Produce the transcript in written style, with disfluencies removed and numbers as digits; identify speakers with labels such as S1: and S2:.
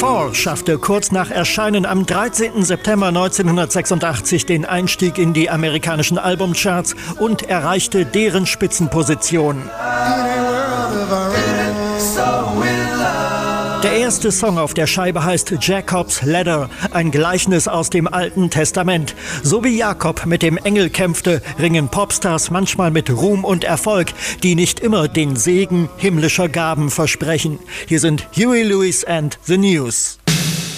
S1: Fall schaffte kurz nach Erscheinen am 13. September 1986 den Einstieg in die amerikanischen Albumcharts und erreichte deren Spitzenposition. Der erste Song auf der Scheibe heißt Jacob's Ladder, ein Gleichnis aus dem Alten Testament. So wie Jakob mit dem Engel kämpfte, ringen Popstars manchmal mit Ruhm und Erfolg, die nicht immer den Segen himmlischer Gaben versprechen. Hier sind Huey Lewis and the News.